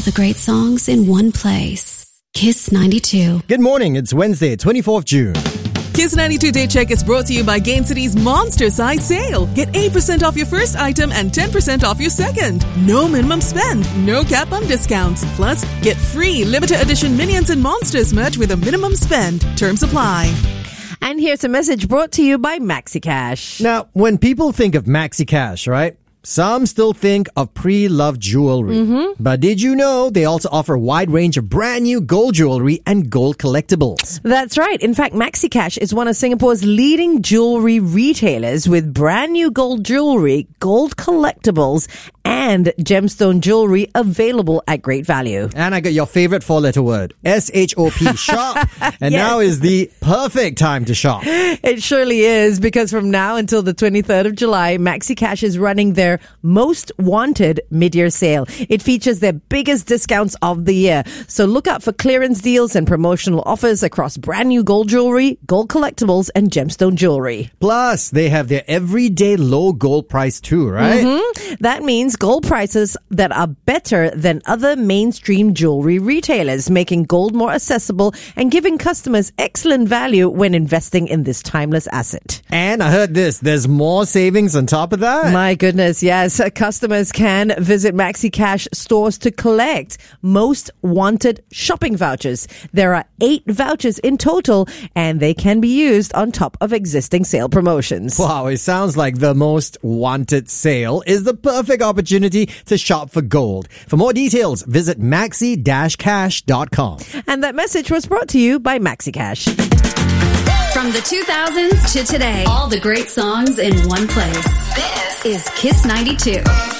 All the great songs in one place. Kiss 92. Good morning. It's Wednesday, 24th June. Kiss 92 Day Check is brought to you by Gain City's Monster Size Sale. Get 8% off your first item and 10% off your second. No minimum spend, no cap on discounts. Plus, get free limited edition Minions and Monsters merch with a minimum spend. Terms apply. And here's a message brought to you by MaxiCash. Now, when people think of MaxiCash, right? Some still think of pre-loved jewelry. But did you know they also offer a wide range of brand new gold jewelry and gold collectibles? That's right. In fact, MaxiCash is one of Singapore's leading jewelry retailers with brand new gold jewelry, gold collectibles, and gemstone jewelry available at great value. And I got your favorite four-letter word, S-H-O-P, shop. And Yes. now is the perfect time to shop. It surely is, because from now until the 23rd of July, MaxiCash is running their most wanted mid-year sale. It features their biggest discounts of the year. So look out for clearance deals and promotional offers across brand new gold jewelry, gold collectibles, and gemstone jewelry. Plus, they have their everyday low gold price too, right? That means gold prices that are better than other mainstream jewelry retailers, making gold more accessible and giving customers excellent value when investing in this timeless asset. And I heard this, there's more savings on top of that. My goodness, yes. Customers can visit MaxiCash stores to collect most wanted shopping vouchers. There are 8 vouchers in total, and they can be used on top of existing sale promotions. Wow, it sounds like the most wanted sale is the perfect opportunity to shop for gold. For more details, visit maxi-cash.com. And that message was brought to you by MaxiCash. From the 2000s to today, all the great songs in one place. This is Kiss 92.